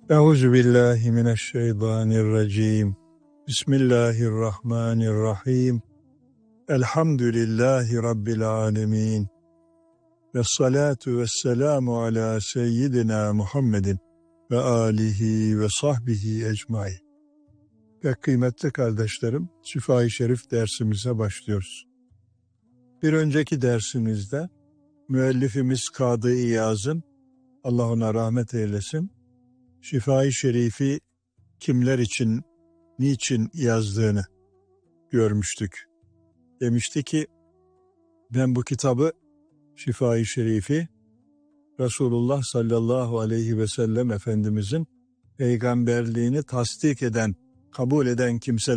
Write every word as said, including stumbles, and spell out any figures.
Euzu billahi mineşşeytanirracim. Bismillahirrahmanirrahim. Elhamdülillahi Rabbil alemin. Ve salatu ve selamu ala seyyidina Muhammedin ve alihi ve sahbihi ecmaîn. Ve kıymetli kardeşlerim, Şifa-i Şerif dersimize başlıyoruz. Bir önceki dersimizde müellifimiz Kadı İyaz'ın, Allah ona rahmet eylesin, Şifa-i Şerif'i kimler için, niçin yazdığını görmüştük. Demişti ki, ben bu kitabı, Şifa-i Şerif'i, Resulullah sallallahu aleyhi ve sellem Efendimizin peygamberliğini tasdik eden, kabul eden kimseler